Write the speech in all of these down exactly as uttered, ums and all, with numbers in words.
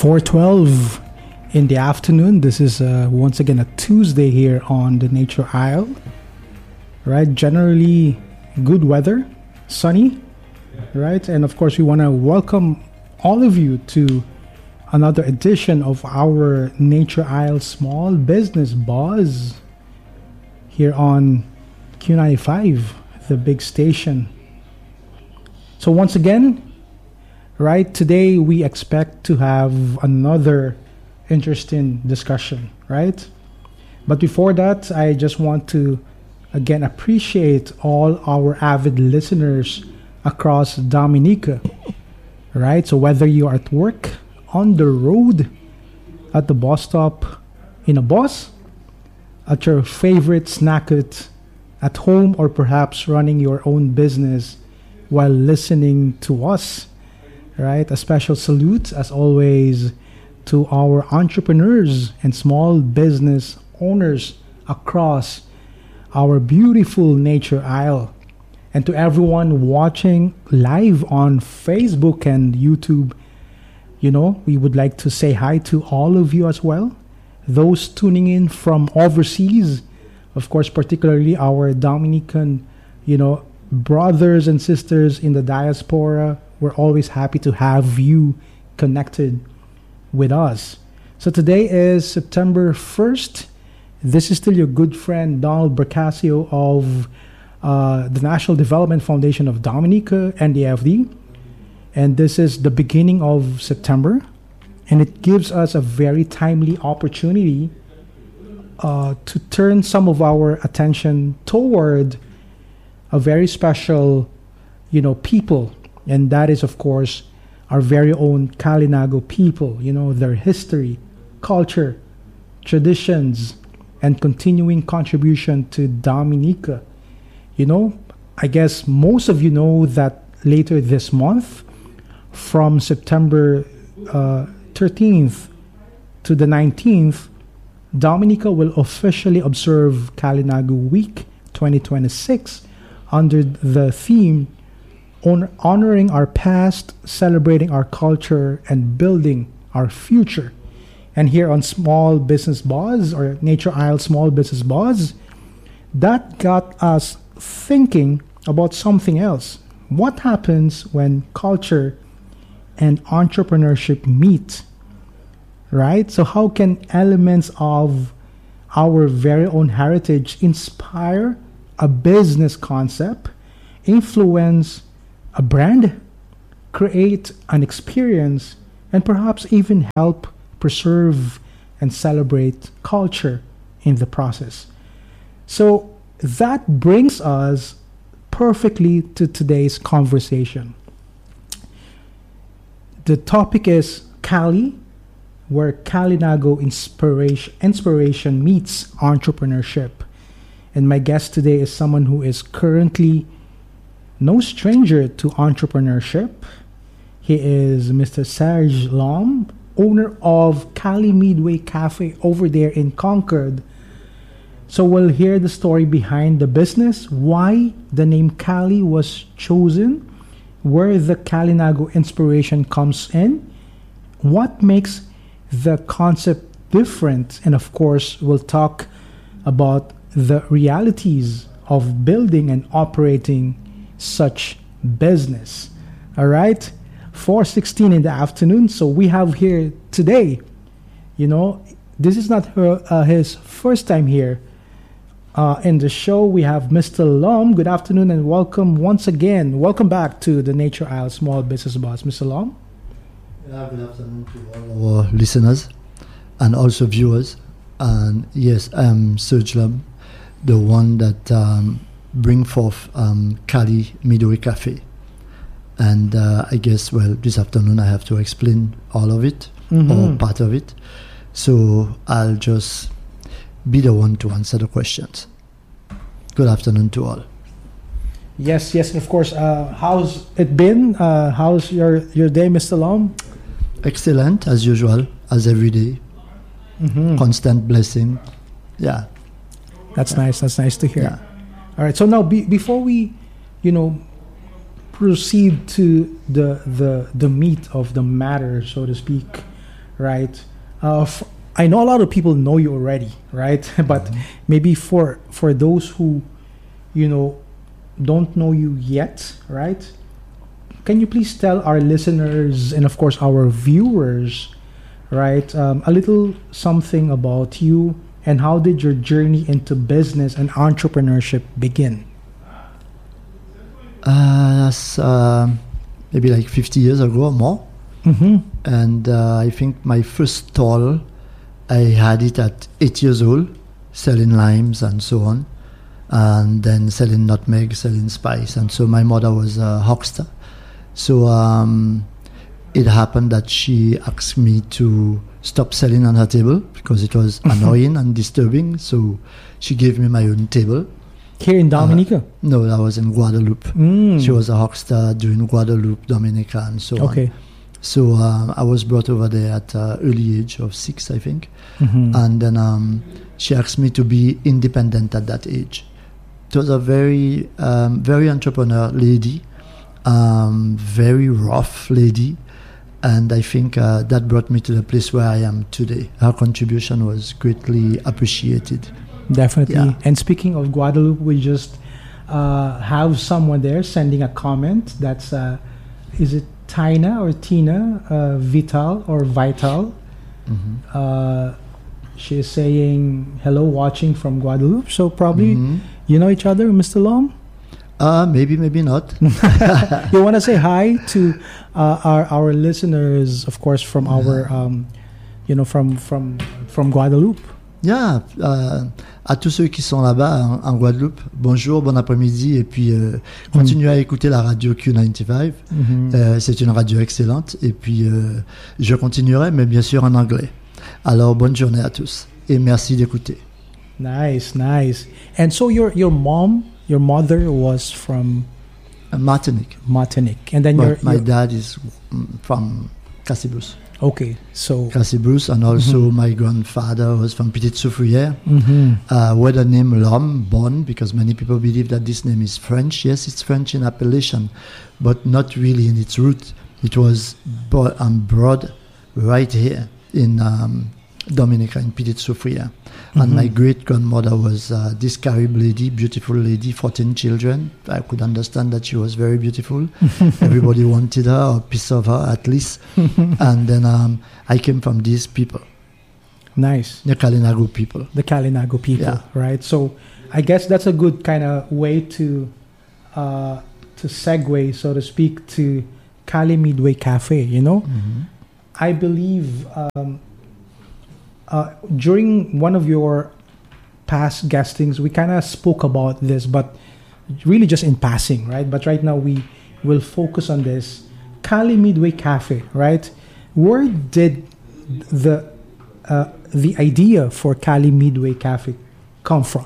four twelve in the afternoon. This is uh, once again a Tuesday here on the Nature Isle. Right, generally good weather, sunny, right? And of course, we want to welcome all of you to another edition of our Nature Isle Small Business Buzz here on Q ninety-five, the big station. So once again, right, today we expect to have another interesting discussion, right? But before that, I just want to again appreciate all our avid listeners across Dominica, right? So whether you are at work, on the road, at the bus stop, in a bus, at your favorite snack hut, at home, or perhaps running your own business while listening to us, right? A special salute, as always, to our entrepreneurs and small business owners across our beautiful Nature Isle. And to everyone watching live on Facebook and YouTube, you know, we would like to say hi to all of you as well. Those tuning in from overseas, of course, particularly our Dominican, you know, brothers and sisters in the diaspora. We're always happy to have you connected with us. So today is September first. This is still your good friend Donald Bercasio of uh, the National Development Foundation of Dominica, N D F D. And this is the beginning of September. And it gives us a very timely opportunity uh, to turn some of our attention toward a very special, you know, people. And that is, of course, our very own Kalinago people, you know, their history, culture, traditions, and continuing contribution to Dominica. You know, I guess most of you know that later this month, from September uh, thirteenth to the nineteenth, Dominica will officially observe Kalinago Week twenty twenty-six under the theme on honoring our past, celebrating our culture, and building our future. And here on Small Business Buzz, or Nature Isle Small Business Buzz, that got us thinking about something else. What happens when culture and entrepreneurship meet, right? So how can elements of our very own heritage inspire a business concept, influence a brand, create an experience, and perhaps even help preserve and celebrate culture in the process? So that brings us perfectly to today's conversation. The topic is Cali, where Kalinago inspiration, inspiration meets entrepreneurship. And my guest today is someone who is currently no stranger to entrepreneurship. He is Mister Serge Lom, owner of Cali Midway Cafe over there in Concord. So we'll hear the story behind the business, why the name Cali was chosen, where the Kalinago inspiration comes in, what makes the concept different, and of course, we'll talk about the realities of building and operating such business. All right, four sixteen in the afternoon. So we have here today, you know, this is not her, uh, his first time here uh, in the show. We have Mister Lom. Good afternoon and welcome once again. Welcome back to the Nature Isle Small Business Buzz, Mister Lom. Yeah, good afternoon to all our listeners and also viewers. And yes, I'm Serge Lom, the one that um, bring forth um, Cali Midway Cafe. And uh, I guess, well, this afternoon I have to explain all of it, mm-hmm. or part of it. So I'll just be the one to answer the questions. Good afternoon to all. Yes, yes, of course. Uh, how's it been? Uh, how's your, your day, Mister Lom? Excellent, as usual, as every day. Mm-hmm. Constant blessing. Yeah. That's yeah. nice. That's nice to hear. Yeah. All right. So now, be, before we, you know, proceed to the the the meat of the matter, so to speak, right? Uh, f- I know a lot of people know you already, right? But Mhm. maybe for for those who, you know, don't know you yet, right? Can you please tell our listeners and of course our viewers, right, um, a little something about you and how did your journey into business and entrepreneurship begin? Uh, that's uh, maybe like fifty years ago or more. Mm-hmm. And uh, I think my first stall, I had it at eight years old, selling limes and so on, and then selling nutmeg, selling spice. And so my mother was a huckster. So um, it happened that she asked me to stop selling on her table because it was annoying and disturbing. So she gave me my own table. Here in Dominica? Uh, no, I was in Guadeloupe. Mm. She was a huckster doing Guadeloupe, Dominica, and so on. Okay. So um, I was brought over there at an early age of six, I think. Mm-hmm. And then um, she asked me to be independent at that age. It was a very, um, very entrepreneur lady, um, very rough lady. And I think uh, that brought me to the place where I am today. Her contribution was greatly appreciated. Definitely. Yeah. And speaking of Guadeloupe, we just uh, have someone there sending a comment. That's, uh, is it Tina or Tina, uh, Vital or Vital? Mm-hmm. Uh, she is saying hello, watching from Guadeloupe. So probably Mhm. you know each other, Mister Lom. Uh, maybe, maybe not. You want to say hi to uh, our our listeners, of course, from our um, you know from from from Guadeloupe. Yeah, euh, à tous ceux qui sont là-bas en, en Guadeloupe, bonjour, bon après-midi, et puis euh, continuez à écouter la radio Q quatre-vingt-quinze. Mhm. Euh, c'est une radio excellente, et puis euh, je continuerai, mais bien sûr en anglais. Alors, bonne journée à tous, et merci d'écouter. Nice, nice. And so your your mom, your mother was from Uh, Martinique, Martinique, and then your, but my your dad is mm, from Cassibus. okay. So Cassibus, and also my grandfather was from Petite Soufrière, mhm. uh, where the name Lom, born, because many people believe that this name is French. Yes, it's French in appellation, but not really in its root. It was bo- um, brought right here in um, Dominica, in Petite Soufrière. And Mhm. my great-grandmother was uh, this Carib lady, beautiful lady, fourteen children. I could understand that she was very beautiful. Everybody wanted her, or a piece of her at least. And then um, I came from these people, Nice. the Kalinago people. The Kalinago people, Yeah. right? So I guess that's a good kind of way to uh, to segue, so to speak, to Cali Midway Cafe. You know, Mhm. I believe um, uh, during one of your past guestings, we kind of spoke about this, but really just in passing, right? But right now we will focus on this Cali Midway Cafe, right? Where did the uh, the idea for Cali Midway Cafe come from?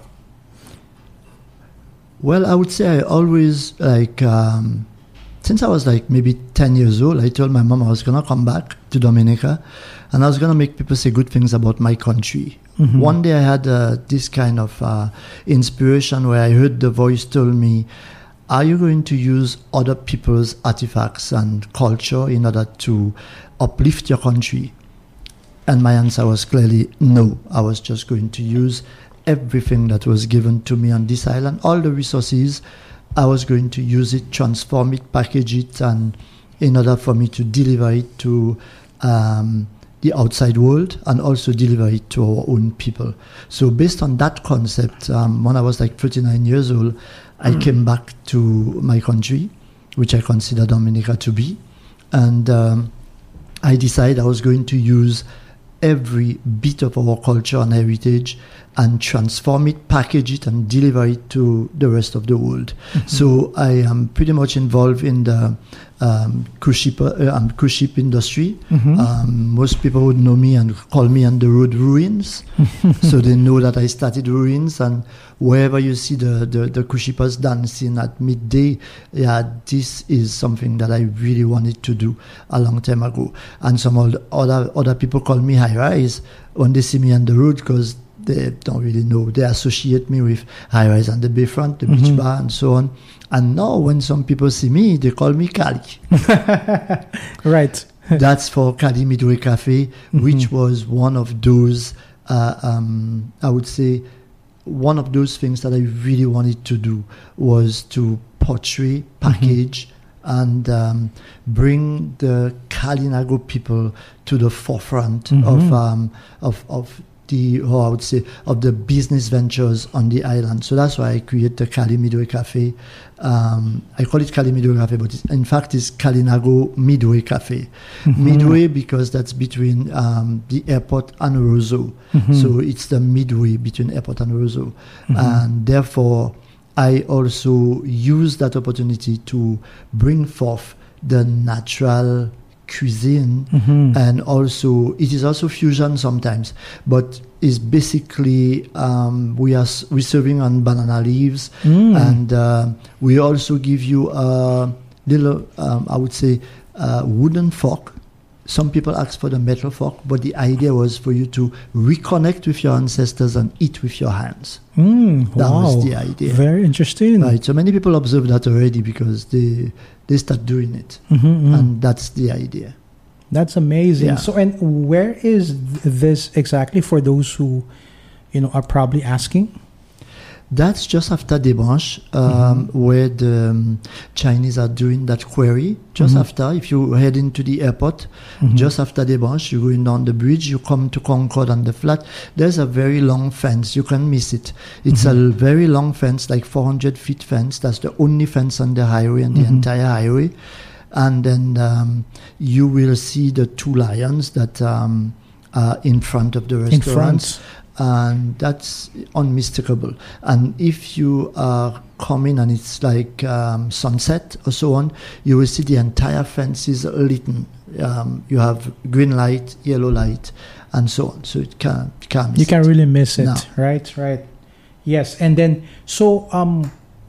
Well, I would say I always, like, um, since I was like maybe ten years old, I told my mom I was going to come back to Dominica and I was going to make people say good things about my country. Mhm. One day I had uh, this kind of uh, inspiration where I heard the voice told me, are you going to use other people's artifacts and culture in order to uplift your country? And my answer was clearly no. I was just going to use everything that was given to me on this island, all the resources. I was going to use it, transform it, package it, and in order for me to deliver it to um, the outside world and also deliver it to our own people. So based on that concept, um, when I was like thirty-nine years old, I came back to my country, which I consider Dominica to be, and um, I decided I was going to use every bit of our culture and heritage and transform it, package it, and deliver it to the rest of the world. Mm-hmm. So I am pretty much involved in the um, cruise ship, uh, um, cruise ship industry. Mhm. Um, most people would know me and call me on the road Ruins. So they know that I started Ruins, and wherever you see the, the, the cruise shippers dancing at midday, yeah, this is something that I really wanted to do a long time ago. And some old, other other people call me High Rise when they see me on the road because they don't really know. They associate me with High Rise and the Bayfront, the Mhm. beach bar, and so on. And now when some people see me, they call me Cali. Right. That's for Cali Midway Cafe, mm-hmm. which was one of those, uh, um, I would say, one of those things that I really wanted to do was to portray, package, mm-hmm. and um, bring the Kalinago people to the forefront mm-hmm. of, um, of of the, how I would say, of the business ventures on the island. So that's why I created the Cali Midway Cafe. Um, I call it Cali Midway Cafe, but it's, in fact it's Kalinago Midway Cafe. Mm-hmm. Midway because that's between um, the airport and Roseau. Mm-hmm. So it's the midway between airport and Roseau. Mm-hmm. And therefore, I also use that opportunity to bring forth the natural cuisine, mm-hmm. and also it is also fusion sometimes, but it's basically um, we are we serving on banana leaves, mm. and uh, we also give you a little um, I would say a wooden fork. Some people ask for the metal fork, but the idea was for you to reconnect with your ancestors and eat with your hands. Mm, that wow. was the idea. Very interesting. Right. So many people observe that already because they they start doing it, mm-hmm, mm-hmm. and that's the idea. That's amazing. Yeah. So, and where is th- this exactly for those who, you know, are probably asking? That's just after Desbranches, um, mm-hmm. where the um, Chinese are doing that quarry. Just mm-hmm. after, if you head into the airport, mm-hmm. just after Desbranches, you're going down the bridge, you come to Concord on the flat. There's a very long fence. You can't miss it. It's mm-hmm. a very long fence, like four hundred feet fence. That's the only fence on the highway, and mm-hmm. the entire highway. And then um, you will see the two lions that um, are in front of the restaurant. In front. And that's unmistakable. And if you are coming and it's like um, sunset or so on, you will see the entire fence is lit. Um, you have green light, yellow light, and so on. So it can't, you can't miss You can it. really miss it. No. Right, right. Yes. And then, so um,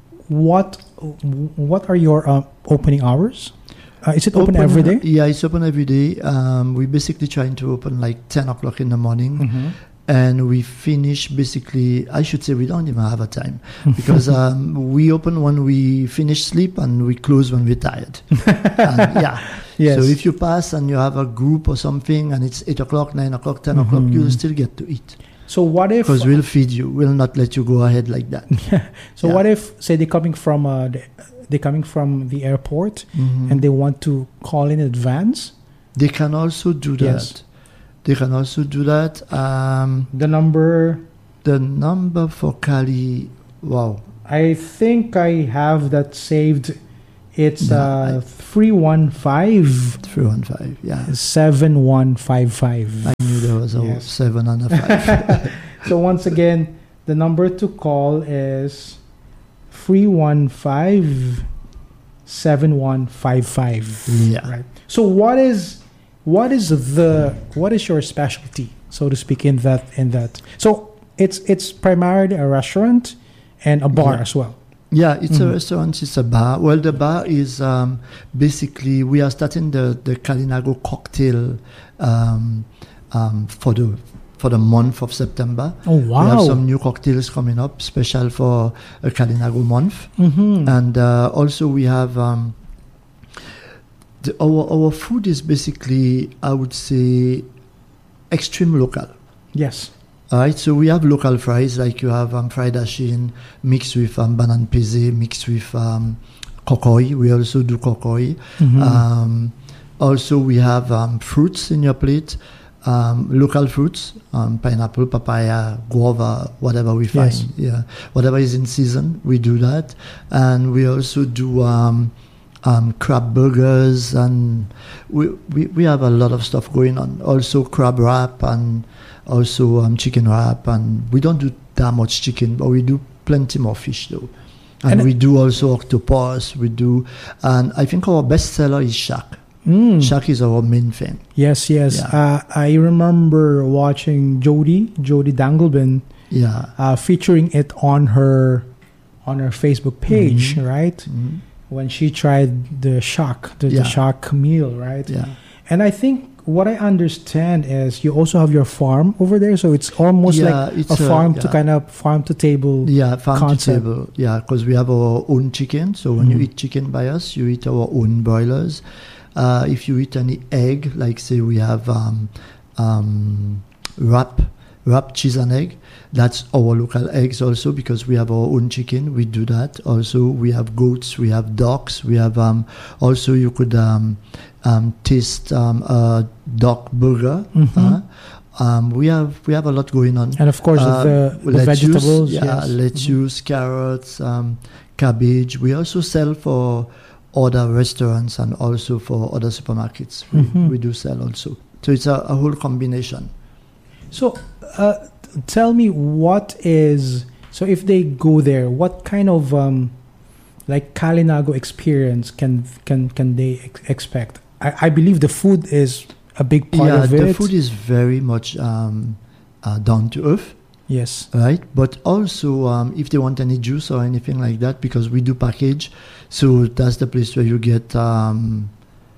what what are your uh, opening hours? Uh, is it open, open every day? Yeah, it's open every day. Um, we're basically trying to open like ten o'clock in the morning. Mm-hmm. And we finish basically, I should say we don't even have a time because um, we open when we finish sleep and we close when we're tired. And yeah. Yes. So if you pass and you have a group or something and it's eight o'clock, nine o'clock, ten mm-hmm. o'clock, you'll still get to eat. So what if... Because we'll feed you. We'll not let you go ahead like that. So yeah. what if, say, they're coming from, uh, they're coming from the airport mm-hmm. and they want to call in advance? They can also do that. Yes. They can also do that. Um, the number... The number for Cali, wow. I think I have that saved. It's no, uh, three one five. three one five, yeah. seven one five five. I knew there was a yes. seven and a five. So once again, the number to call is three one five, seven one five five. Yeah. Right. So what is... What is the what is your specialty, so to speak, in that in that? So it's it's primarily a restaurant and a bar yeah. as well. Yeah, it's mm-hmm. a restaurant, it's a bar. Well, the bar is um, basically we are starting the the Kalinago cocktail um, um, for the for the month of September. Oh wow! We have some new cocktails coming up, special for a Kalinago month, mm-hmm. and uh, also we have. Um, The, our our food is basically, I would say, extreme local. Yes. All right. So we have local fries, like you have um, fried ashin mixed with um, banan peze, mixed with um, kokoi. We also do kokoi. Mm-hmm. Um, also, we have um, fruits in your plate, um, local fruits, um, pineapple, papaya, guava, whatever we find. Yes. Yeah, whatever is in season, we do that, and we also do. Um, Um, crab burgers, and we, we we have a lot of stuff going on. Also crab wrap and also um, chicken wrap, and we don't do that much chicken, but we do plenty more fish though. And, and we do also octopus. We do, and I think our best seller is shark. Mm. Shark is our main thing. Yes, yes. Yeah. Uh, I remember watching Jody Jody Danglebin, yeah, uh, featuring it on her on her Facebook page, mm-hmm. right? Mm-hmm. When she tried the shark, the, yeah. the shark meal, right? Yeah. And I think what I understand is you also have your farm over there, so it's almost yeah, like it's a farm a, yeah. to kind of farm to table. Yeah, farm concept. to table. Yeah, because we have our own chicken. So when mm-hmm. you eat chicken by us, you eat our own broilers. Uh, if you eat any egg, like say we have um, um, wrap, wrap cheese and egg, that's our local eggs also, because we have our own chicken. We do that. Also, we have goats, we have ducks, we have um, also you could um, um, taste um, a duck burger. Mm-hmm. Uh, Um, we have we have a lot going on, and of course uh, the, the lettuce, vegetables. yeah, Yes. lettuce, Mm-hmm. carrots, um, cabbage. We also sell for other restaurants and also for other supermarkets. We, Mm-hmm. we do sell also. So it's a, a whole combination. So, uh, tell me, what is so if they go there, what kind of um, like Kalinago experience can can can they ex- expect? I, I believe the food is a big part yeah, of it. the food is very much um, uh, down to earth, Yes. right? But also, um, if they want any juice or anything like that, because we do package, so that's the place where you get um,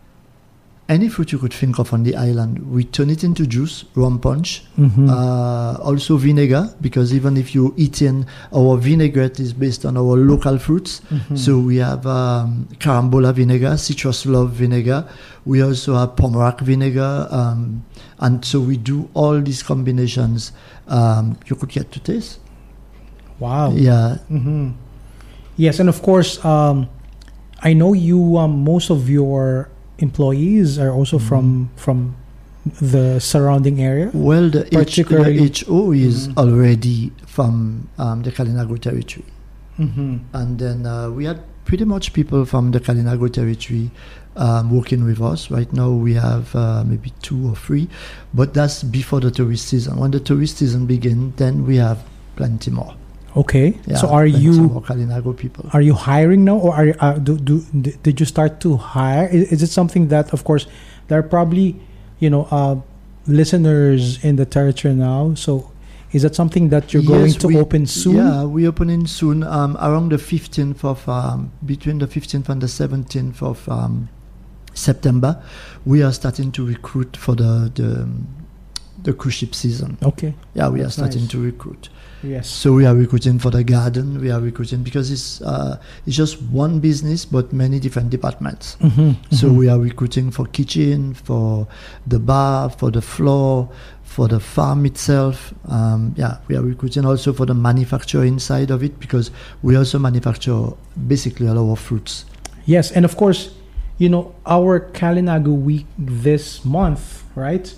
any fruit you could think of on the island. We turn it into juice, rum punch, Mm-hmm. uh, also vinegar, because even if you eat in, our vinaigrette is based on our local fruits. Mm-hmm. So we have um, carambola vinegar, citrus love vinegar. We also have pomerac vinegar. Um, and so we do all these combinations um, you could get to taste. Wow. Yeah. Mm-hmm. Yes, and of course, um, I know you. Um, most of your employees are also Mhm. from from the surrounding area. Well, the, H, Particularly- the H O is Mhm. already from um, the Kalinago territory. Mm-hmm. And then uh, we had pretty much people from the Kalinago territory um, working with us. Right now we have uh, maybe two or three, but that's before the tourist season. When the tourist season begins, then we have plenty more. Okay. Yeah, So, are plenty you more Kalinago people? are you hiring now, or are you, uh, do, do d- did you start to hire? Is, is it something that, of course, there are probably you know uh, listeners in the territory now? So, is that something that you're going Yes, to we- open soon? Yeah, we opening soon. Um, around the fifteenth of um, between the fifteenth and the seventeenth of um, September, we are starting to recruit for the the, um, the cruise ship season. Okay. Yeah, we That's are starting nice. to recruit. Yes. So we are recruiting for the garden. We are recruiting because it's uh, it's just one business, but many different departments. Mm-hmm. So Mm-hmm. we are recruiting for kitchen, for the bar, for the floor, for the farm itself. Um, yeah, we are recruiting also for the manufacturing side of it, because we also manufacture basically all our fruits. Yes, and of course, you know, our Kalinago week this month, right,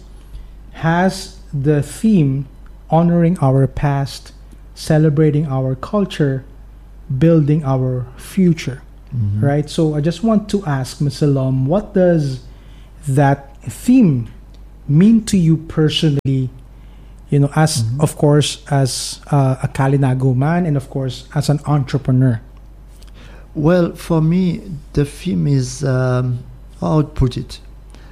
has the theme honoring our past, celebrating our culture, building our future, Mhm. right? So I just want to ask Miz Salom, what does that theme mean to you personally, you know, as, Mhm. of course, as uh, a Kalinago man, and of course, as an entrepreneur? Well, for me, the theme is, um, how I'd put it,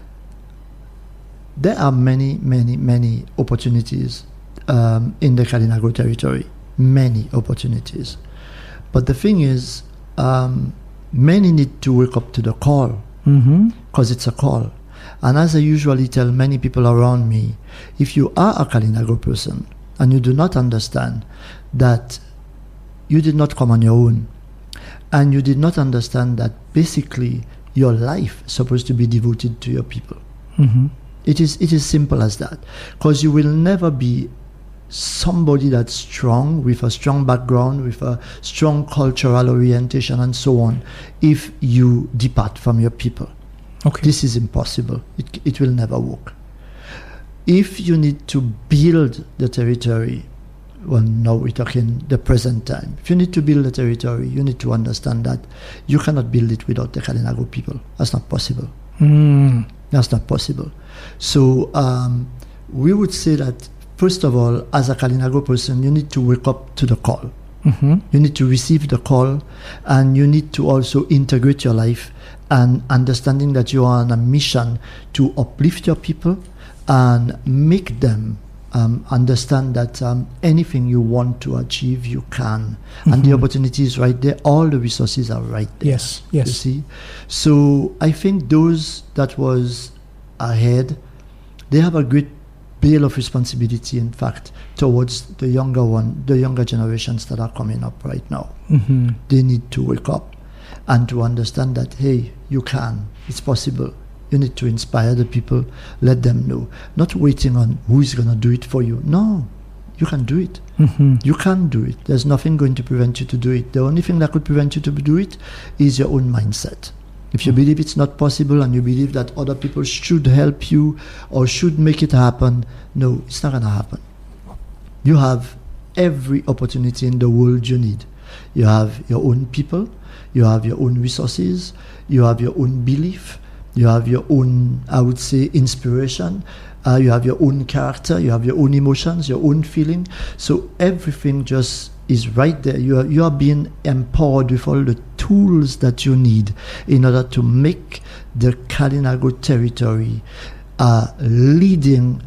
there are many, many, many opportunities um, in the Kalinago territory. Many opportunities. But the thing is, um, many need to wake up to the call, Mm-hmm. because it's a call. And as I usually tell many people around me, if you are a Kalinago person and you do not understand that you did not come on your own, and you did not understand that basically your life is supposed to be devoted to your people. Mm-hmm. It is it is simple as that, because you will never be somebody that's strong, with a strong background, with a strong cultural orientation and so on, if you depart from your people. Okay. This is impossible. It, it will never work. If you need to build the territory, well, now we're talking the present time. If you need to build the territory, you need to understand that you cannot build it without the Kalinago people. That's not possible. Mm. That's not possible. So um, we would say that, first of all, as a Kalinago person, you need to wake up to the call. Mm-hmm. You need to receive the call, and you need to also integrate your life and understanding that you are on a mission to uplift your people and make them um, understand that um, anything you want to achieve, you can. And the Mhm. opportunity is right there. All the resources are right there. Yes, You yes. see? So I think those that was ahead, they have a great deal of responsibility, in fact, towards the younger one, the younger generations that are coming up right now. Mm-hmm. They need to wake up and to understand that, hey, you can, it's possible. You need to inspire the people, let them know. Not waiting on who is going to do it for you. No, you can do it. Mm-hmm. You can do it. There's nothing going to prevent you to do it. The only thing that could prevent you to do it is your own mindset. If you mm-hmm. believe it's not possible and you believe that other people should help you or should make it happen, no, it's not going to happen. You have every opportunity in the world you need. You have your own people, you have your own resources, you have your own belief, you have your own, I would say, inspiration, uh, you have your own character, you have your own emotions, your own feeling. So everything just is right there. You are, you are being empowered with all the tools that you need in order to make the Kalinago territory a leading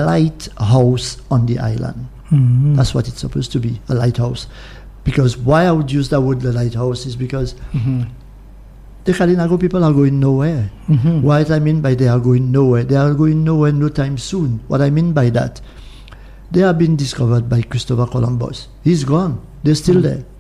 lighthouse on the island. Mm-hmm. That's what it's supposed to be, a lighthouse. Because why I would use that word, the lighthouse, is because mm-hmm. the Kalinago people are going nowhere. Mm-hmm. What I mean by they are going nowhere, they are going nowhere no time soon. What I mean by that, they have been discovered by Christopher Columbus. He's gone. They're still mm-hmm. there.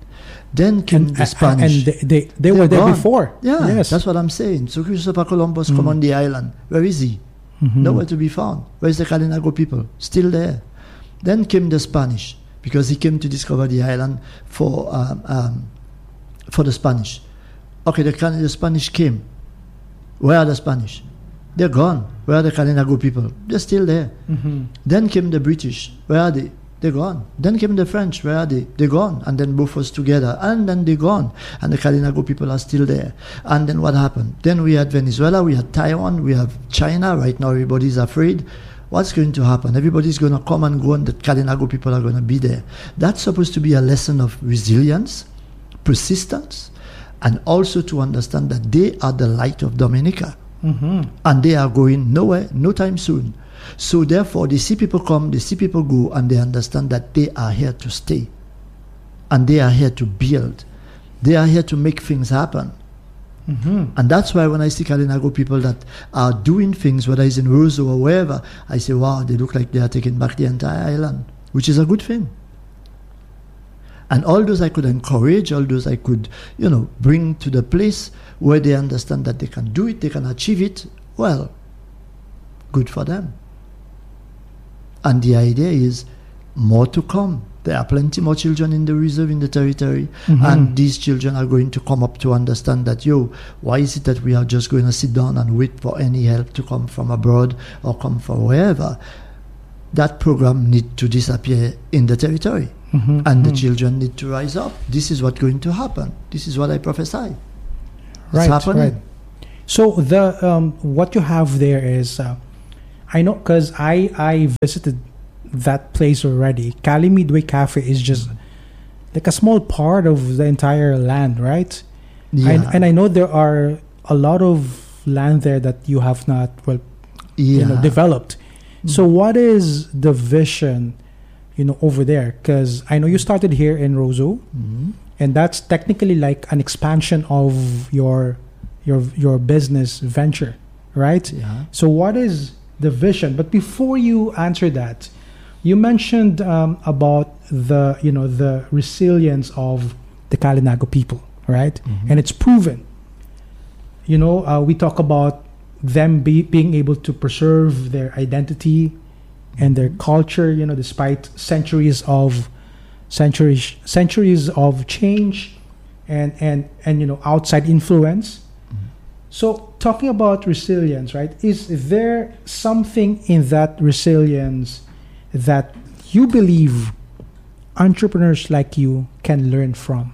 Then came and, the Spanish. And they, they, they were there gone. before. Yeah, yes. That's what I'm saying. So Christopher Columbus mm-hmm. come on the island. Where is he? Mm-hmm. Nowhere to be found. Where's the Kalinago people? Still there. Then came the Spanish, because he came to discover the island for um, um, for the Spanish. Okay, the, the Spanish came. Where are the Spanish? They're gone. Where are the Kalinago people? They're still there. Mm-hmm. Then came the British. Where are they? They're gone. Then came the French. Where are they? They're gone. And then both was together. And then they're gone. And the Kalinago people are still there. And then what happened? Then we had Venezuela, we had Taiwan, we have China. Right now everybody's afraid. What's going to happen? Everybody's going to come and go, and the Kalinago people are going to be there. That's supposed to be a lesson of resilience, persistence, and also to understand that they are the light of Dominica. Mm-hmm. And they are going nowhere, no time soon. So therefore, they see people come, they see people go, and they understand that they are here to stay. And they are here to build. They are here to make things happen. Mm-hmm. And that's why when I see Kalinago people that are doing things, whether it's in Roseau or wherever, I say, wow, they look like they are taking back the entire island, which is a good thing. And all those I could encourage, all those I could, you know, bring to the place where they understand that they can do it, they can achieve it, well, good for them. And the idea is more to come. There are plenty more children in the reserve, in the territory, mm-hmm. and these children are going to come up to understand that, yo, why is it that we are just going to sit down and wait for any help to come from abroad or come from wherever? That program needs to disappear in the territory, mm-hmm. and mm-hmm. the children need to rise up. This is what's going to happen. This is what I prophesy. It's right, happening. Right. So the um, what you have there is, uh, I know, because I, I visited that place already. Kali Midway Cafe is just like a small part of the entire land, right? Yeah. And, and I know there are a lot of land there that you have not, well, yeah. you know, developed. Mm-hmm. So what is the vision, you know, over there? Because I know you started here in Roseau, mm-hmm. and that's technically like an expansion of your your your business venture, right? Yeah. So what is the vision? But before you answer that, you mentioned um, about the, you know, the resilience of the Kalinago people, right? Mm-hmm. And it's proven. You know, uh, we talk about them be, being able to preserve their identity and their culture, you know, despite centuries of centuries centuries of change and and and you know, outside influence. Mm-hmm. So talking about resilience, right? Is there something in that resilience that you believe entrepreneurs like you can learn from?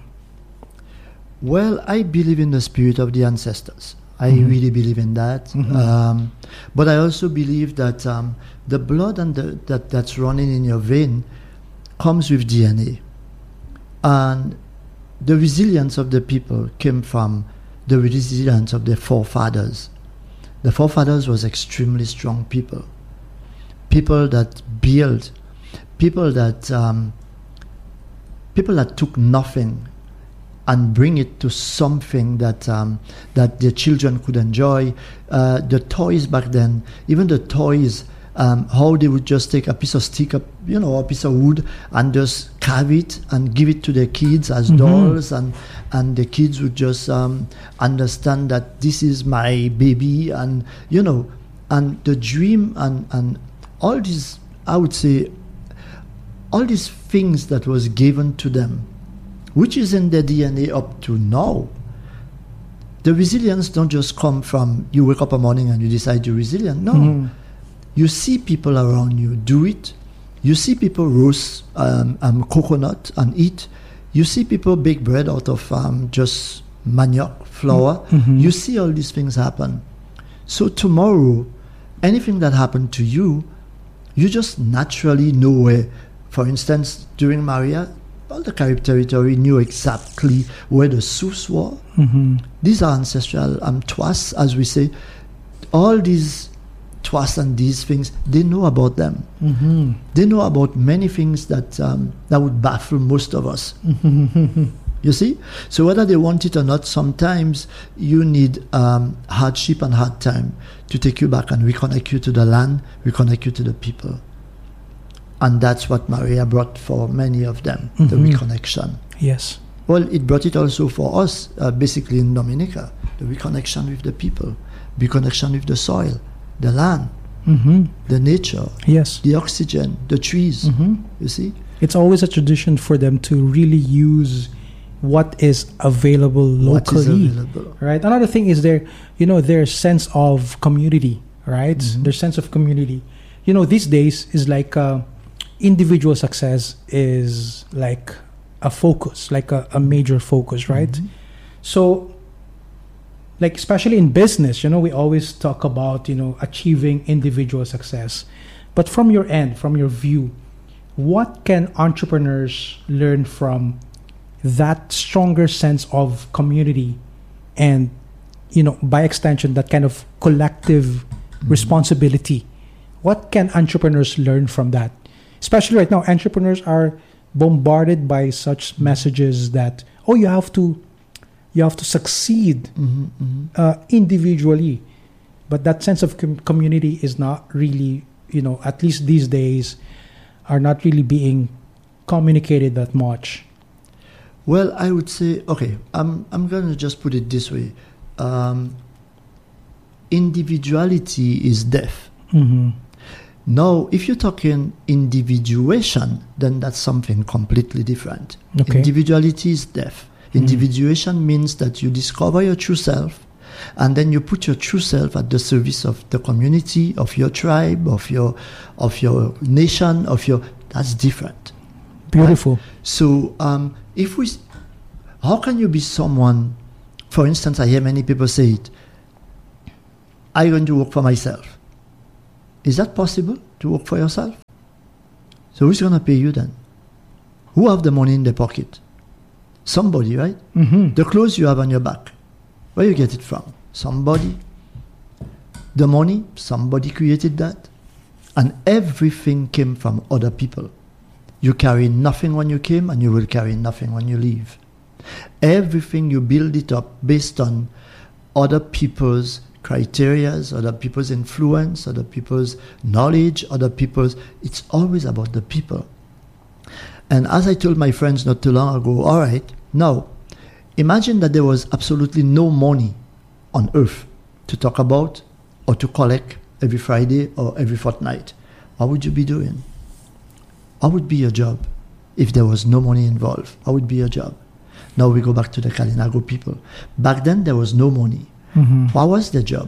Well, I believe in the spirit of the ancestors. I mm-hmm. really believe in that. Mm-hmm. Um, but I also believe that um, the blood and the, that, that's running in your vein comes with D N A. And the resilience of the people came from the resilience of their forefathers. The forefathers was extremely strong people. People that build, people that um, people that took nothing and bring it to something that um, that their children could enjoy. Uh, the toys back then, even the toys um, how they would just take a piece of stick, a, you know, a piece of wood, and just carve it and give it to their kids as mm-hmm. dolls, and and the kids would just um, understand that this is my baby, and you know, and the dream and and all these, I would say, all these things that was given to them, which is in their D N A up to now. The resilience don't just come from you wake up a morning and you decide you're resilient. No. Mm-hmm. You see people around you do it. You see people roast um, um, coconut and eat. You see people bake bread out of um, just manioc flour. Mm-hmm. You see all these things happen. So tomorrow, anything that happened to you, you just naturally know where. For instance, during Maria, all the Carib territory knew exactly where the Sioux were. Mm-hmm. These are ancestral um, twas, as we say. All these twas and these things, they know about them. Mm-hmm. They know about many things that um, that would baffle most of us. Mm-hmm. You see? So whether they want it or not, sometimes you need um, hardship and hard time to take you back and reconnect you to the land, reconnect you to the people. And that's what Maria brought for many of them, mm-hmm. the reconnection. Yes. Well, it brought it also for us, uh, basically in Dominica, the reconnection with the people, reconnection with the soil, the land, mm-hmm. the nature, yes, the oxygen, the trees, mm-hmm. you see? It's always a tradition for them to really use what is available locally. What is available. Right? Another thing is their, you know, their sense of community, right? Mm-hmm. Their sense of community. You know, these days is like... Uh, individual success is like a focus, like a, a major focus, right? Mm-hmm. So, like especially in business, you know, we always talk about, you know, achieving individual success. But from your end, from your view, what can entrepreneurs learn from that stronger sense of community and, you know, by extension, that kind of collective mm-hmm. responsibility? What can entrepreneurs learn from that? Especially right now, entrepreneurs are bombarded by such messages that, oh, you have to, you have to succeed mm-hmm, mm-hmm. Uh, individually, but that sense of com- community is not really, you know, at least these days, are not really being communicated that much. Well, I would say, okay, I'm I'm going to just put it this way: um, individuality is death. Mm-hmm. Now, if you're talking individuation, then that's something completely different. Okay. Individuality is death. Mm-hmm. Individuation means that you discover your true self, and then you put your true self at the service of the community, of your tribe, of your of your nation, of your. That's different. Beautiful. Right? So, um, if we, how can you be someone? For instance, I hear many people say it. I'm going to work for myself. Is that possible, to work for yourself? So who's going to pay you then? Who have the money in their pocket? Somebody, right? Mm-hmm. The clothes you have on your back, where you get it from? Somebody. The money, somebody created that. And everything came from other people. You carry nothing when you came, and you will carry nothing when you leave. Everything you build it up based on other people's criterias, other people's influence, other people's knowledge, other people's... It's always about the people. And as I told my friends not too long ago, all right, now, imagine that there was absolutely no money on earth to talk about or to collect every Friday or every fortnight. What would you be doing? What would be your job if there was no money involved? What would be your job? Now we go back to the Kalinago people. Back then, there was no money. Mm-hmm. What was their job?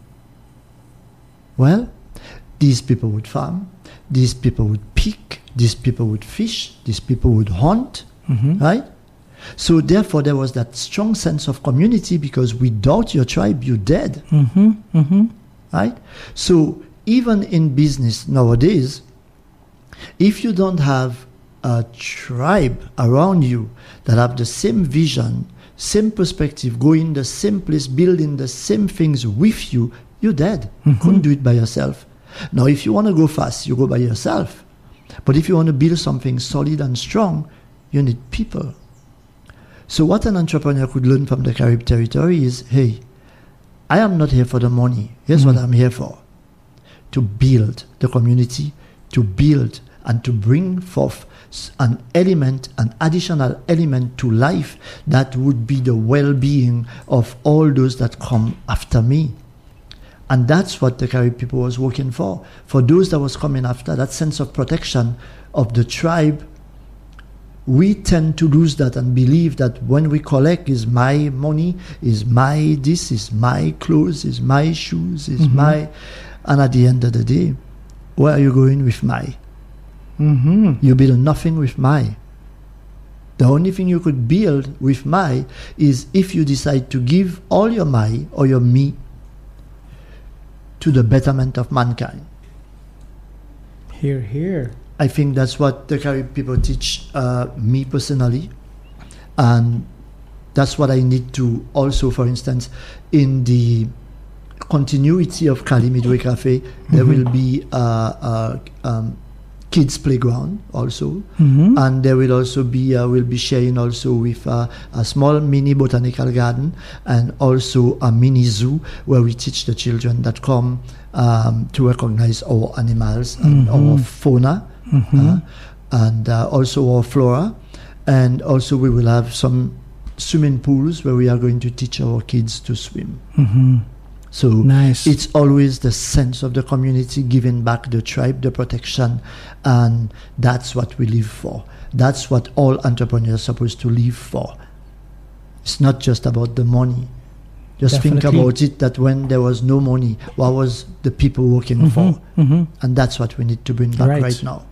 Well, these people would farm, these people would pick, these people would fish, these people would hunt, mm-hmm. right? So therefore, there was that strong sense of community, because without your tribe, you're dead, mm-hmm. Mm-hmm. right? So even in business nowadays, if you don't have a tribe around you that have the same vision, same perspective, going the same place, building the same things with you, you're dead. Mm-hmm. You couldn't do it by yourself. Now, if you want to go fast, you go by yourself. But if you want to build something solid and strong, you need people. So what an entrepreneur could learn from the Carib territory is, hey, I am not here for the money. Here's mm-hmm. what I'm here for. to build the community, to build and to bring forth an element, an additional element to life that would be the well-being of all those that come after me. And that's what the Carib people was working for. For those that was coming after, that sense of protection of the tribe, we tend to lose that and believe that when we collect is my money, is my this, is my clothes, is my shoes, is mm-hmm. my... And at the end of the day, where are you going with my? Mm-hmm. You build nothing with my. The only thing you could build with my is if you decide to give all your my or your me to the betterment of mankind. Here, here. I think that's what the Carib people teach uh, me personally. And that's what I need to also, for instance, in the continuity of Cali Midway Cafe, mm-hmm. there will be a uh, uh, um, kids playground also, mm-hmm. and there will also be uh, we'll be sharing also with uh, a small mini botanical garden and also a mini zoo where we teach the children that come um, to recognize our animals and mm-hmm. our fauna, mm-hmm. uh, and uh, also our flora, and also we will have some swimming pools where we are going to teach our kids to swim. Mm-hmm. So nice. It's always the sense of the community giving back the tribe, the protection, and that's what we live for. That's what all entrepreneurs are supposed to live for. It's not just about the money. Just Definitely. think about it, that when there was no money, what was the people working mm-hmm. for? Mm-hmm. And that's what we need to bring back right. right now.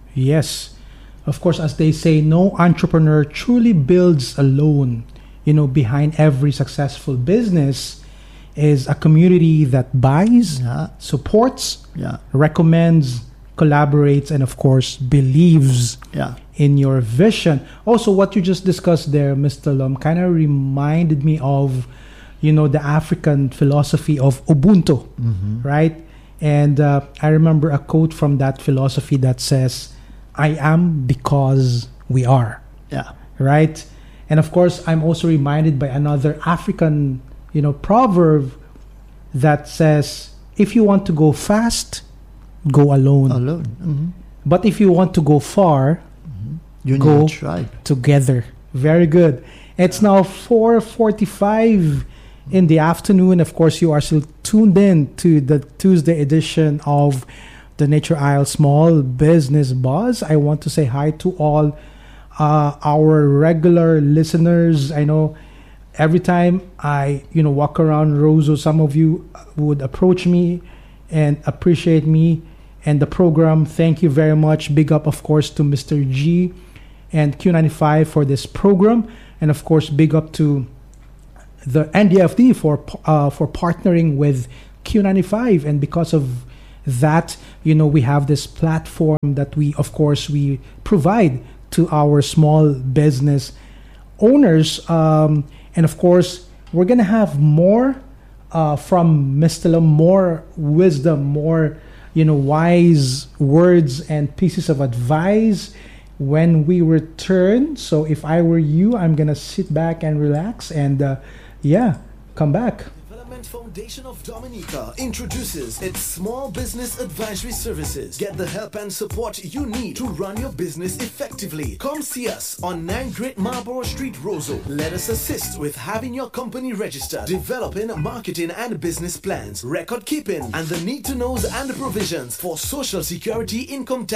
Yes. Of course, as they say, no entrepreneur truly builds alone. You know, behind every successful business is a community that buys, yeah. supports, yeah. recommends, collaborates, and of course believes yeah. in your vision. Also, what you just discussed there, Mister Lum, kind of reminded me of, you know, the African philosophy of Ubuntu, mm-hmm. right? And uh, I remember a quote from that philosophy that says, "I am because we are." Yeah. Right? And of course, I'm also reminded by another African, you know, proverb that says, if you want to go fast, go alone. Alone. Mm-hmm. But if you want to go far, mm-hmm. you go need to try. Together. Very good. It's now four forty-five in the afternoon. Of course, you are still tuned in to the Tuesday edition of the Nature Isle Small Business Buzz. I want to say hi to all uh, our regular listeners. I know every time I, you know, walk around Roseau, some of you would approach me and appreciate me and the program. Thank you very much. Big up, of course, to Mister G and Q ninety-five for this program. And, of course, big up to the N D F D for uh, for partnering with Q ninety-five. And because of that, you know, we have this platform that we, of course, we provide to our small business owners. Um, and, of course, we're going to have more uh, from Mister Lum, more wisdom, more, you know, wise words and pieces of advice when we return. So if I were you, I'm going to sit back and relax and, uh, yeah, come back. Development Foundation of Dominica introduces its small business advisory services. Get the help and support you need to run your business effectively. Come see us on nine Great Marlborough Street, Roseau. Let us assist with having your company registered, developing marketing and business plans, record keeping, and the need to knows and provisions for social security, income tax,